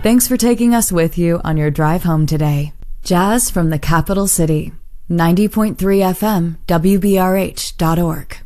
Thanks for taking us with you on your drive home today. Jazz from the capital city. 90.3 FM, WBRH.org.